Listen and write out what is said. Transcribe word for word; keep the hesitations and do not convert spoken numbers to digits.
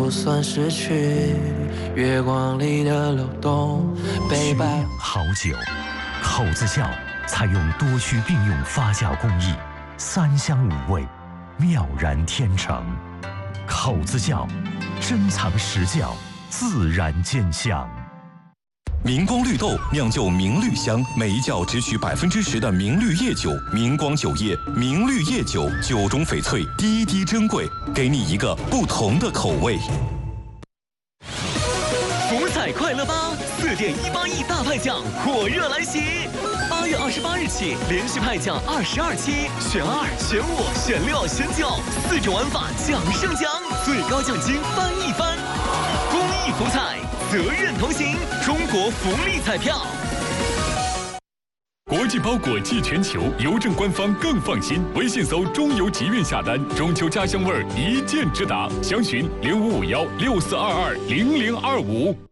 就算失去月光里的流动，北白好酒，口子窖采用多区并用发酵工艺，三香五味，妙然天成。口子窖，珍藏实窖，自然见香。 明光绿豆酿就明绿香，每一窖只取百分之十的明绿叶酒。明光酒业明绿叶酒，酒中翡翠，滴滴珍贵，给你一个不同的口味。 福彩快乐吧，四点一八亿大派奖火热来袭！八月二十八日起，连续派奖二十二期，选二、选五、选六、选九，四种玩法奖胜奖，最高奖金翻一番。公益福彩，责任同行，中国福利彩票。 国际包裹寄全球，邮政官方更放心。微信搜“中邮集运”下单，中秋家乡味儿一键直达。详询零五五幺六四二二零零二五。